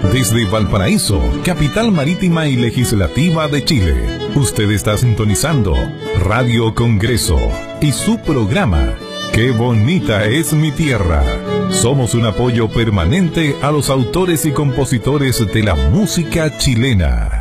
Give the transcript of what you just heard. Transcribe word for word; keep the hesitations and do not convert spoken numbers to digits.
Desde Valparaíso, capital marítima y legislativa de Chile, usted está sintonizando Radio Congreso y su programa ¡Qué bonita es mi tierra! Somos un apoyo permanente a los autores y compositores de la música chilena.